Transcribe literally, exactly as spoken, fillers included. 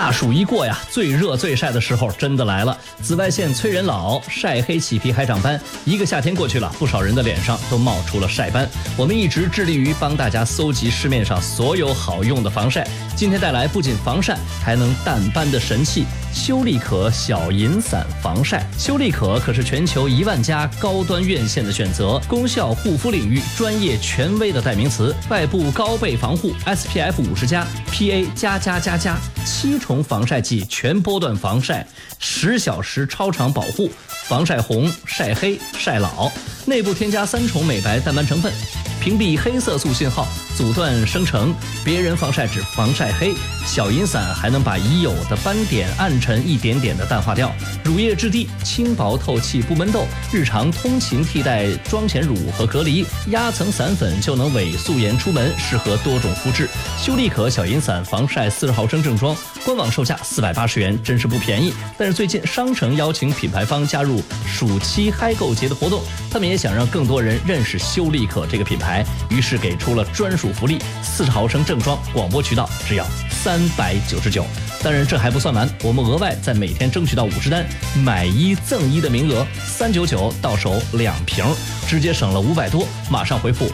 大暑一过呀，最热最晒的时候真的来了。紫外线催人老，晒黑起皮还长斑。一个夏天过去了，不少人的脸上都冒出了晒斑。我们一直致力于帮大家搜集市面上所有好用的防晒。今天带来不仅防晒，还能淡斑的神器——修丽可小银伞防晒。修丽可可是全球一万家高端院线的选择，功效护肤领域专业权威的代名词。外部高倍防护 ，S P F 五十加 ，P A 加加加加，七重防晒剂全波段防晒，十小时超长保护，防晒红、晒黑、晒老。内部添加三重美白淡斑成分，屏蔽黑色素信号，阻断生成。别人防晒只防晒黑，小银伞还能把已有的斑点暗沉一点点的淡化掉。乳液质地，轻薄透气不闷痘，日常通勤替代妆前乳和隔离，压层散粉就能伪素颜出门，适合多种肤质。修丽可小银伞防晒四十毫升正装，官网售价四百八十元，真是不便宜。但是最近商城邀请品牌方加入暑期嗨购节的活动，他们也想让更多人认识修丽可这个品牌，于是给出了专属福利：四十毫升正装广播渠道只要三百九十九。当然这还不算完，我们额外在每天争取到五十单买一赠一的名额，三九九到手两瓶，直接省了五百多。马上回复